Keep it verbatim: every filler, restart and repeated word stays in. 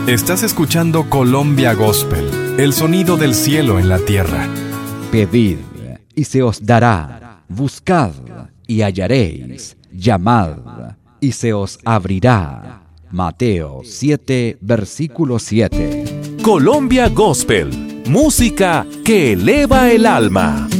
Estás escuchando Colombia Gospel, el sonido del cielo en la tierra. Pedid y se os dará, buscad y hallaréis, llamad y se os abrirá. Mateo siete, versículo siete. Colombia Gospel, música que eleva el alma.